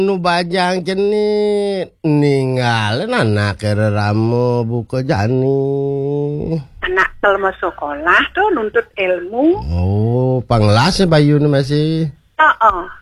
Nu bajang cenit ninggalin anak ramu buka jani. Anak kelma sekolah tuh nuntut ilmu. Oh, panglasnya Bayu masih. Oh,